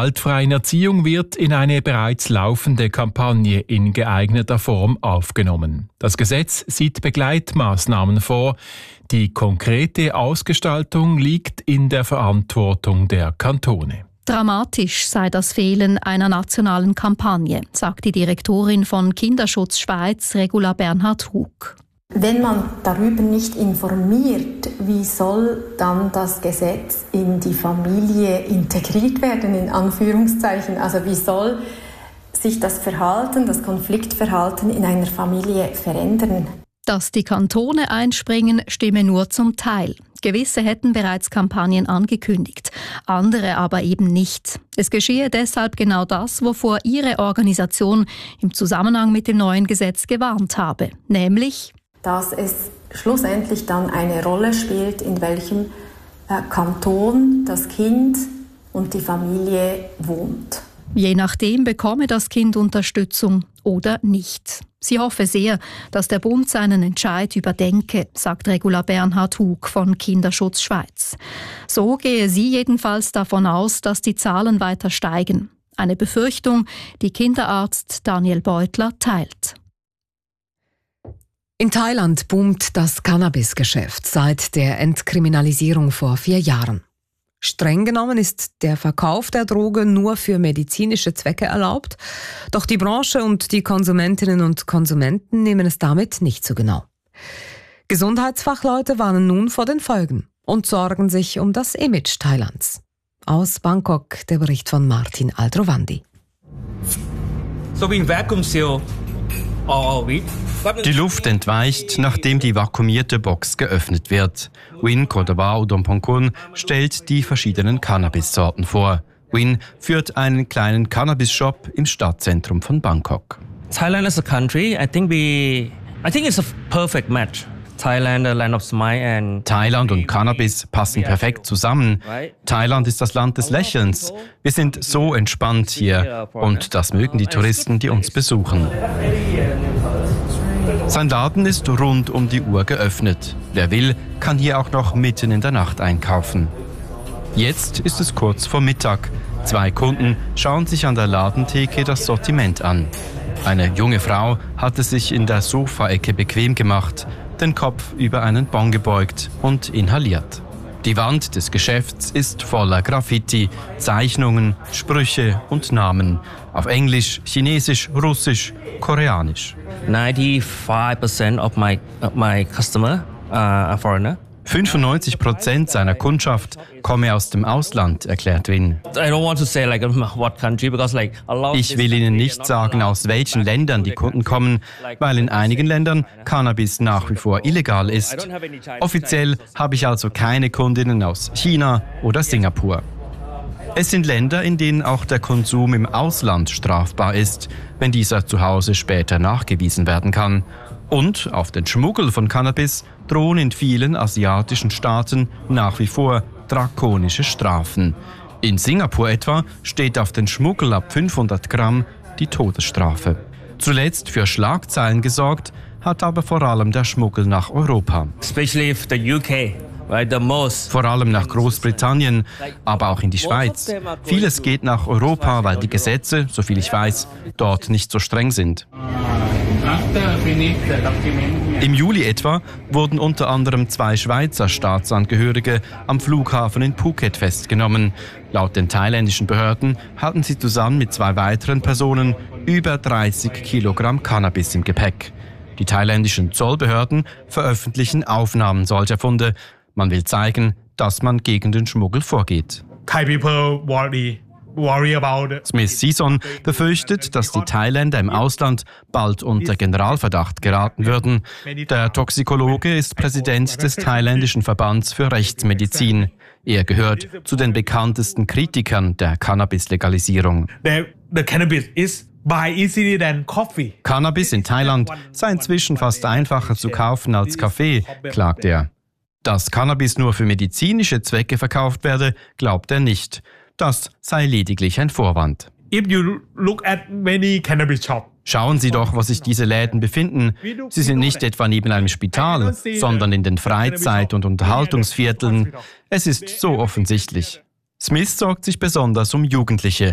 gewaltfreien Erziehung wird in eine bereits laufende Kampagne in geeigneter Form aufgenommen. Das Gesetz sieht Begleitmaßnahmen vor. Die konkrete Ausgestaltung liegt in der Verantwortung der Kantone. Dramatisch sei das Fehlen einer nationalen Kampagne, sagt die Direktorin von Kinderschutz Schweiz, Regula Bernhard-Hug. Wenn man darüber nicht informiert, wie soll dann das Gesetz in die Familie integriert werden, in Anführungszeichen? Also wie soll sich das Verhalten, das Konfliktverhalten in einer Familie verändern? Dass die Kantone einspringen, stimme nur zum Teil. Gewisse hätten bereits Kampagnen angekündigt, andere aber eben nicht. Es geschehe deshalb genau das, wovor ihre Organisation im Zusammenhang mit dem neuen Gesetz gewarnt habe, nämlich dass es schlussendlich dann eine Rolle spielt, in welchem Kanton das Kind und die Familie wohnt. Je nachdem bekomme das Kind Unterstützung oder nicht. Sie hoffe sehr, dass der Bund seinen Entscheid überdenke, sagt Regula Bernhard-Hug von Kinderschutz Schweiz. So gehe sie jedenfalls davon aus, dass die Zahlen weiter steigen. Eine Befürchtung, die Kinderarzt Daniel Beutler teilt. In Thailand boomt das Cannabisgeschäft seit der Entkriminalisierung vor 4 Jahren. Streng genommen ist der Verkauf der Droge nur für medizinische Zwecke erlaubt, doch die Branche und die Konsumentinnen und Konsumenten nehmen es damit nicht so genau. Gesundheitsfachleute warnen nun vor den Folgen und sorgen sich um das Image Thailands. Aus Bangkok der Bericht von Martin Aldrovandi. Die Luft entweicht, nachdem die vakuumierte Box geöffnet wird. Win Kodawar Udompongkun stellt die verschiedenen Cannabis-Sorten vor. Win führt einen kleinen Cannabis-Shop im Stadtzentrum von Bangkok. Thailand as a country, I think it's a perfect match. Thailand und Cannabis passen perfekt zusammen. Thailand ist das Land des Lächelns. Wir sind so entspannt hier und das mögen die Touristen, die uns besuchen. Sein Laden ist rund um die Uhr geöffnet. Wer will, kann hier auch noch mitten in der Nacht einkaufen. Jetzt ist es kurz vor Mittag. 2 Kunden schauen sich an der Ladentheke das Sortiment an. Eine junge Frau hatte sich in der Sofaecke bequem gemacht, den Kopf über einen Bon gebeugt und inhaliert. Die Wand des Geschäfts ist voller Graffiti, Zeichnungen, Sprüche und Namen. Auf Englisch, Chinesisch, Russisch, Koreanisch. 95% of my customer are foreigner. 95% seiner Kundschaft komme aus dem Ausland, erklärt Win. Ich will Ihnen nicht sagen, aus welchen Ländern die Kunden kommen, weil in einigen Ländern Cannabis nach wie vor illegal ist. Offiziell habe ich also keine Kundinnen aus China oder Singapur. Es sind Länder, in denen auch der Konsum im Ausland strafbar ist, wenn dieser zu Hause später nachgewiesen werden kann. Und auf den Schmuggel von Cannabis drohen in vielen asiatischen Staaten nach wie vor drakonische Strafen. In Singapur etwa steht auf den Schmuggel ab 500 Gramm die Todesstrafe. Zuletzt für Schlagzeilen gesorgt hat aber vor allem der Schmuggel nach Europa. Especially the UK. Vor allem nach Großbritannien, aber auch in die Schweiz. Vieles geht nach Europa, weil die Gesetze, soviel ich weiß, dort nicht so streng sind. Im Juli etwa wurden unter anderem 2 Schweizer Staatsangehörige am Flughafen in Phuket festgenommen. Laut den thailändischen Behörden hatten sie zusammen mit 2 weiteren Personen über 30 Kilogramm Cannabis im Gepäck. Die thailändischen Zollbehörden veröffentlichen Aufnahmen solcher Funde. Man will zeigen, dass man gegen den Schmuggel vorgeht. Smith Sison befürchtet, dass die Thailänder im Ausland bald unter Generalverdacht geraten würden. Der Toxikologe ist Präsident des thailändischen Verbands für Rechtsmedizin. Er gehört zu den bekanntesten Kritikern der Cannabis-Legalisierung. Cannabis in Thailand sei inzwischen fast einfacher zu kaufen als Kaffee, klagt er. Dass Cannabis nur für medizinische Zwecke verkauft werde, glaubt er nicht. Das sei lediglich ein Vorwand. Schauen Sie doch, wo sich diese Läden befinden. Sie sind nicht etwa neben einem Spital, sondern in den Freizeit- und Unterhaltungsvierteln. Es ist so offensichtlich. Smith sorgt sich besonders um Jugendliche.